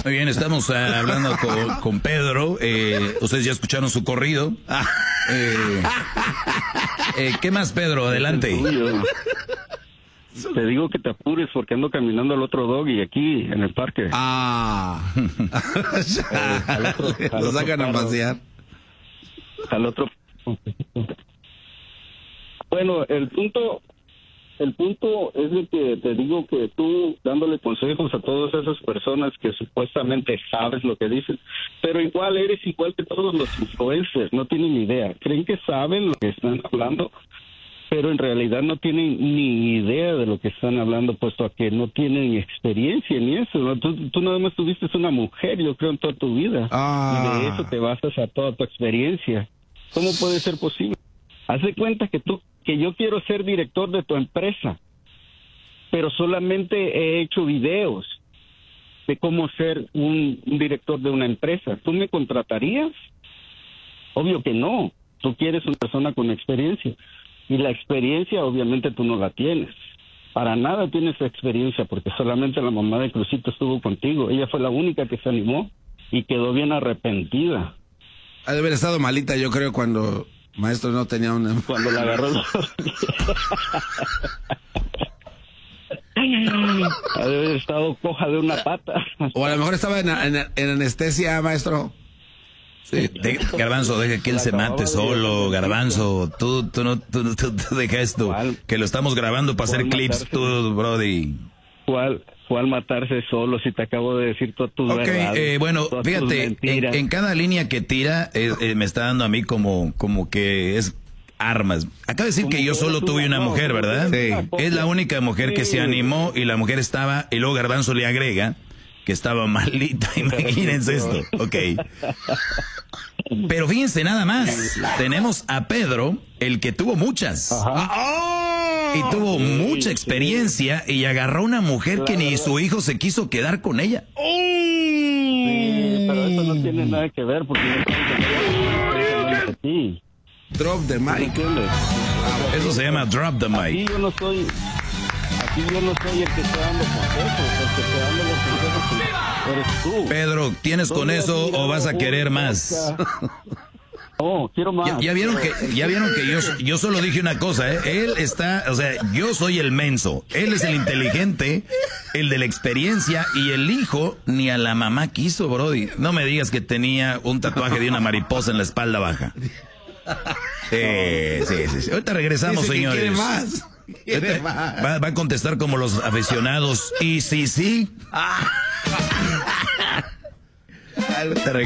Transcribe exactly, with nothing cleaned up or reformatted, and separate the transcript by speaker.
Speaker 1: Muy bien, estamos uh, hablando con, con Pedro. Eh, ustedes ya escucharon su corrido. Eh, eh, ¿Qué más, Pedro? Adelante.
Speaker 2: Te digo que te apures porque ando caminando al otro doggy aquí en el parque.
Speaker 3: Ah.
Speaker 2: eh, al otro, al
Speaker 3: Lo sacan a pasear.
Speaker 2: Al otro. Bueno, el punto, el punto es de que te digo que tú dándole consejos a todas esas personas que supuestamente sabes lo que dices, pero igual eres igual que todos los influencers, no tienen ni idea. Creen que saben lo que están hablando, pero en realidad no tienen ni idea de lo que están hablando, puesto a que no tienen experiencia en eso, ¿no? Tú, tú nada más tuviste una mujer, yo creo, en toda tu vida.
Speaker 3: Ah.
Speaker 2: Y de eso te basas a toda tu experiencia. ¿Cómo puede ser posible? Haz de cuenta que tú, que yo quiero ser director de tu empresa, pero solamente he hecho videos de cómo ser un, un director de una empresa. ¿Tú me contratarías? Obvio que no. Tú quieres una persona con experiencia. Y la experiencia, obviamente, tú no la tienes. Para nada tienes experiencia, porque solamente la mamá de Crucito estuvo contigo. Ella fue la única que se animó y quedó bien arrepentida.
Speaker 3: Ha de haber estado malita, yo creo, cuando Maestro no tenía una...
Speaker 2: Cuando la agarró... Ha de haber estado coja de una pata.
Speaker 3: O a lo mejor estaba en, en, en anestesia, Maestro.
Speaker 1: Sí, de, Garbanzo, deja que él se mate solo, Garbanzo, tú, tú no, tú, tú, tú deja esto,
Speaker 2: ¿Cuál?
Speaker 1: que lo estamos grabando para hacer clips, tú, brody.
Speaker 2: ¿Cuál, cuál matarse solo si te acabo de decir todas tus
Speaker 1: Ok,
Speaker 2: verdades,
Speaker 1: eh, bueno,
Speaker 2: todas tus
Speaker 1: fíjate, en,
Speaker 2: mentiras?
Speaker 1: en cada línea que tira eh, eh, me está dando a mí como, como que es armas. Acaba de decir que yo solo tuve una mujer, ¿verdad?
Speaker 3: Sí.
Speaker 1: Es la única mujer que se animó y la mujer estaba, y luego Garbanzo le agrega que estaba malita, imagínense esto, ok. Pero fíjense nada más, tenemos a Pedro, el que tuvo muchas.
Speaker 2: Ajá.
Speaker 1: Y tuvo
Speaker 2: Sí,
Speaker 1: mucha
Speaker 2: sí.
Speaker 1: experiencia y agarró una mujer que ni su hijo se quiso quedar con ella.
Speaker 2: Sí, pero eso no tiene nada que ver porque no estamos hablando de ti.
Speaker 3: Drop the
Speaker 2: ¿Me
Speaker 3: mic.
Speaker 2: entiendes?
Speaker 1: Eso se llama drop the
Speaker 2: Aquí
Speaker 1: mic.
Speaker 2: yo no soy, aquí yo no soy el que está dando consejos, el que está dando los consejos eres tú.
Speaker 1: Pedro, ¿tienes con eso o vas a querer más?
Speaker 2: No, quiero más.
Speaker 1: Ya, ya vieron que, ya vieron que yo, yo solo dije una cosa, ¿eh? Él está, o sea, yo soy el menso, él es el inteligente, el de la experiencia, y el hijo ni a la mamá quiso, brody. No me digas que tenía un tatuaje de una mariposa en la espalda baja. Eh, sí, sí, sí. Ahorita regresamos,
Speaker 3: Dice que
Speaker 1: señores.
Speaker 3: quiere más. Quiere
Speaker 1: Ahorita
Speaker 3: más.
Speaker 1: Va, va a contestar como los aficionados. Y sí, sí. Ahorita